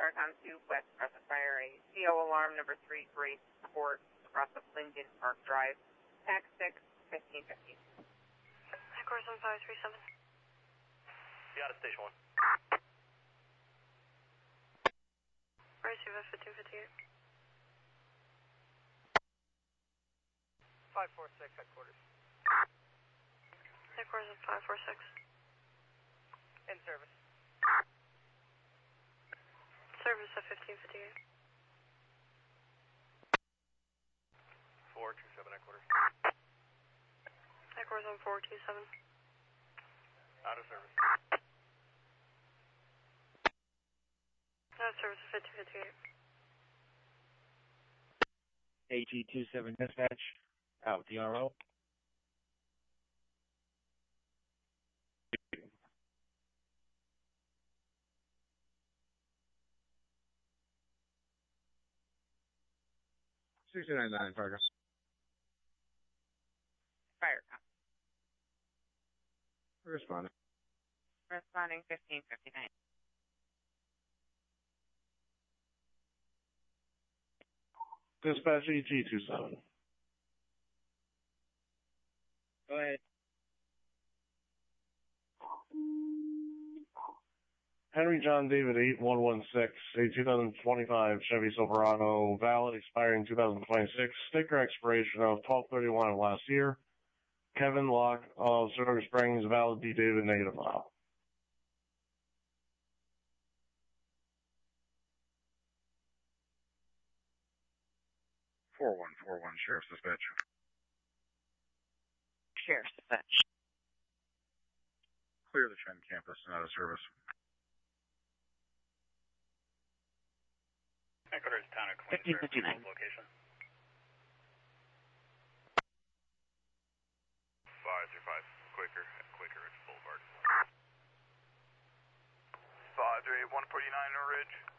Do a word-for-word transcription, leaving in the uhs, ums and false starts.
Firetown two, West Crescent Fire, a C O alarm number three, Grace Court, across of Linden Park Drive, tax six, fifteen fifteen. Course on five three seven. Yeah, to station one. Receive at fifteen fifty-eight. five four six, headquarters. Headquarters on five four six. In service. Service at fifteen fifty-eight. four two seven, headquarters. Headquarters on four two seven. Out of service. Out of service at fifteen fifty-eight. A T two seven dispatch, out with the R O. six two nine nine, Fargo. Firetown. Responding. Responding fifteen fifty-nine. Dispatch E T two seven. Go ahead. Henry John David eight one one six, a two thousand twenty-five Chevy Silverado, valid, expiring two thousand twenty-six, sticker expiration of twelve thirty-one of last year. Kevin Locke of Silver Springs, valid, D David, negative file. four one four one, Sheriff's Dispatch. Sheriff's Dispatch. Clear the Chen campus and out of service. Headquarters, town of Queens. fifteen fifty-nine. Location. five three five, Quaker, Quaker Ridge Boulevard. five three eight, one forty-nine, Ridge.